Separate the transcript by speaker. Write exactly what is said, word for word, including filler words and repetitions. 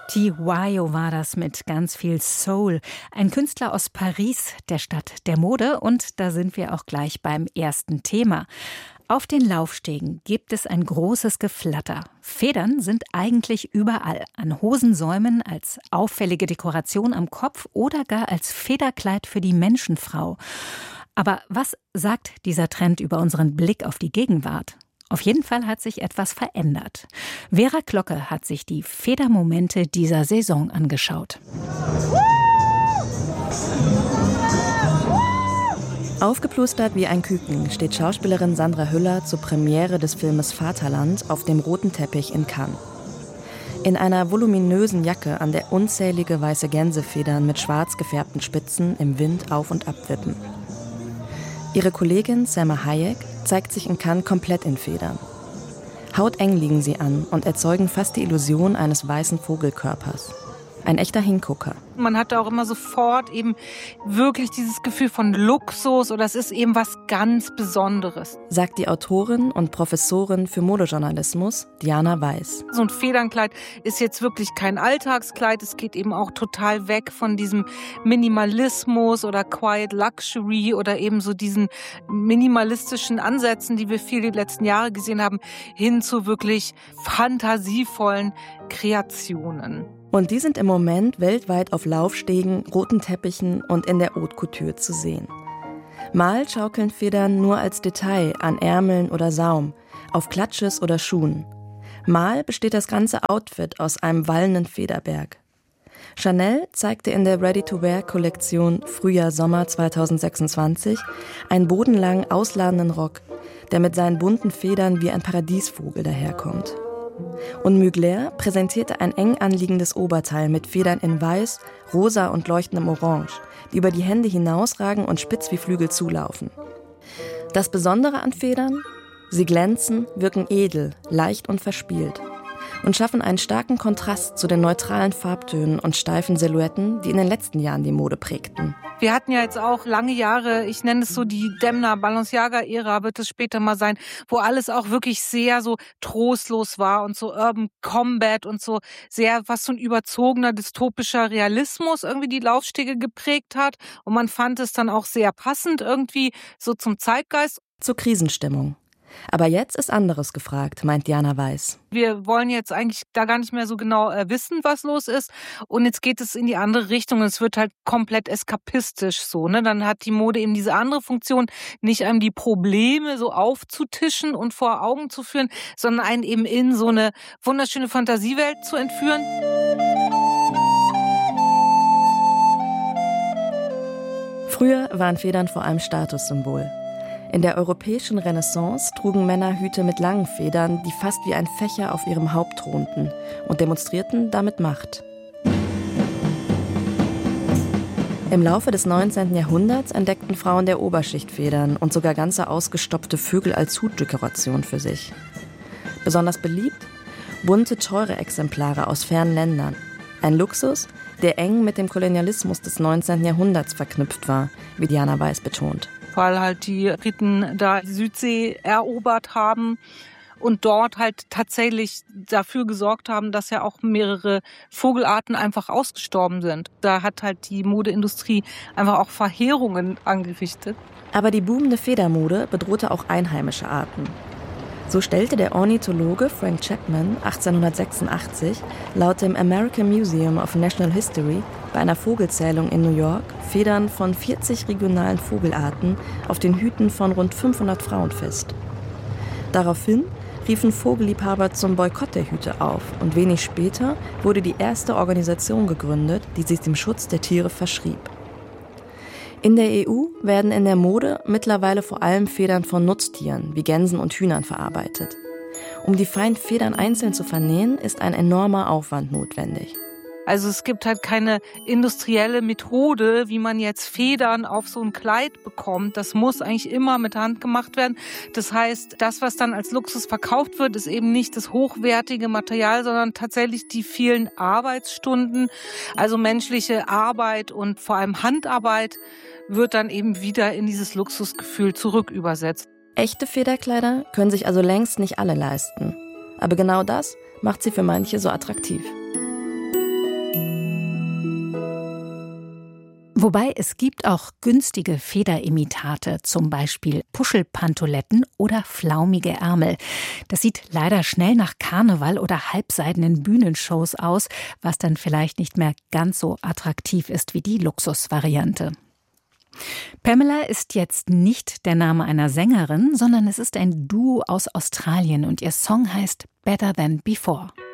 Speaker 1: T Y war das mit ganz viel Soul. Ein Künstler aus Paris, der Stadt der Mode. Und da sind wir auch gleich beim ersten Thema. Auf den Laufstegen gibt es ein großes Geflatter. Federn sind eigentlich überall. An Hosensäumen, als auffällige Dekoration am Kopf oder gar als Federkleid für die Menschenfrau. Aber was sagt dieser Trend über unseren Blick auf die Gegenwart? Auf jeden Fall hat sich etwas verändert. Vera Glocke hat sich die Federmomente dieser Saison angeschaut.
Speaker 2: Aufgeplustert wie ein Küken steht Schauspielerin Sandra Hüller zur Premiere des Filmes Vaterland auf dem roten Teppich in Cannes. In einer voluminösen Jacke, an der unzählige weiße Gänsefedern mit schwarz gefärbten Spitzen im Wind auf und ab wippen. Ihre Kollegin Salma Hayek zeigt sich in Cannes komplett in Federn. Hauteng liegen sie an und erzeugen fast die Illusion eines weißen Vogelkörpers. Ein echter Hingucker.
Speaker 3: Man hatte auch immer sofort eben wirklich dieses Gefühl von Luxus oder es ist eben was ganz Besonderes.
Speaker 2: Sagt die Autorin und Professorin für Modejournalismus Diana Weiss.
Speaker 3: So ein Federnkleid ist jetzt wirklich kein Alltagskleid. Es geht eben auch total weg von diesem Minimalismus oder Quiet Luxury oder eben so diesen minimalistischen Ansätzen, die wir viel die letzten Jahre gesehen haben, hin zu wirklich fantasievollen Kreationen.
Speaker 2: Und die sind im Moment weltweit auf Laufstegen, roten Teppichen und in der Haute Couture zu sehen. Mal schaukeln Federn nur als Detail an Ärmeln oder Saum, auf Klatsches oder Schuhen. Mal besteht das ganze Outfit aus einem wallenden Federberg. Chanel zeigte in der Ready-to-Wear-Kollektion Frühjahr-Sommer zweitausendsechsundzwanzig einen bodenlangen, ausladenden Rock, der mit seinen bunten Federn wie ein Paradiesvogel daherkommt. Und Mugler präsentierte ein eng anliegendes Oberteil mit Federn in Weiß, Rosa und leuchtendem Orange, die über die Hände hinausragen und spitz wie Flügel zulaufen. Das Besondere an Federn? Sie glänzen, wirken edel, leicht und verspielt und schaffen einen starken Kontrast zu den neutralen Farbtönen und steifen Silhouetten, die in den letzten Jahren die Mode prägten.
Speaker 3: Wir hatten ja jetzt auch lange Jahre, ich nenne es so die Demna-Balenciaga-Ära, wird es später mal sein, wo alles auch wirklich sehr so trostlos war und so Urban Combat und so sehr, was so ein überzogener, dystopischer Realismus irgendwie die Laufstege geprägt hat. Und man fand es dann auch sehr passend irgendwie so zum Zeitgeist.
Speaker 2: Zur Krisenstimmung. Aber jetzt ist anderes gefragt, meint Diana Weiss.
Speaker 3: Wir wollen jetzt eigentlich da gar nicht mehr so genau äh, wissen, was los ist. Und jetzt geht es in die andere Richtung. Es wird halt komplett eskapistisch so. Ne? Dann hat die Mode eben diese andere Funktion, nicht einem die Probleme so aufzutischen und vor Augen zu führen, sondern einen eben in so eine wunderschöne Fantasiewelt zu entführen.
Speaker 2: Früher waren Federn vor allem Statussymbol. In der europäischen Renaissance trugen Männer Hüte mit langen Federn, die fast wie ein Fächer auf ihrem Haupt thronten und demonstrierten damit Macht. Im Laufe des neunzehnten Jahrhunderts entdeckten Frauen der Oberschicht Federn und sogar ganze ausgestopfte Vögel als Hutdekoration für sich. Besonders beliebt? Bunte, teure Exemplare aus fernen Ländern. Ein Luxus, der eng mit dem Kolonialismus des neunzehnten Jahrhunderts verknüpft war, wie Diana Weiss betont.
Speaker 3: Weil halt die Briten da die Südsee erobert haben und dort halt tatsächlich dafür gesorgt haben, dass ja auch mehrere Vogelarten einfach ausgestorben sind. Da hat halt die Modeindustrie einfach auch Verheerungen angerichtet.
Speaker 2: Aber die boomende Federmode bedrohte auch einheimische Arten. So stellte der Ornithologe Frank Chapman achtzehnhundertsechsundachtzig laut dem American Museum of Natural History bei einer Vogelzählung in New York Federn von vierzig regionalen Vogelarten auf den Hüten von rund fünfhundert Frauen fest. Daraufhin riefen Vogelliebhaber zum Boykott der Hüte auf und wenig später wurde die erste Organisation gegründet, die sich dem Schutz der Tiere verschrieb. In der E U werden in der Mode mittlerweile vor allem Federn von Nutztieren wie Gänsen und Hühnern verarbeitet. Um die feinen Federn einzeln zu vernähen, ist ein enormer Aufwand notwendig.
Speaker 3: Also es gibt halt keine industrielle Methode, wie man jetzt Federn auf so ein Kleid bekommt. Das muss eigentlich immer mit Hand gemacht werden. Das heißt, das, was dann als Luxus verkauft wird, ist eben nicht das hochwertige Material, sondern tatsächlich die vielen Arbeitsstunden. Also menschliche Arbeit und vor allem Handarbeit wird dann eben wieder in dieses Luxusgefühl zurückübersetzt.
Speaker 2: Echte Federkleider können sich also längst nicht alle leisten. Aber genau das macht sie für manche so attraktiv.
Speaker 1: Wobei es gibt auch günstige Federimitate, zum Beispiel Puschelpantoletten oder flaumige Ärmel. Das sieht leider schnell nach Karneval oder halbseidenen Bühnenshows aus, was dann vielleicht nicht mehr ganz so attraktiv ist wie die Luxusvariante. Pamela ist jetzt nicht der Name einer Sängerin, sondern es ist ein Duo aus Australien und ihr Song heißt Better Than Before.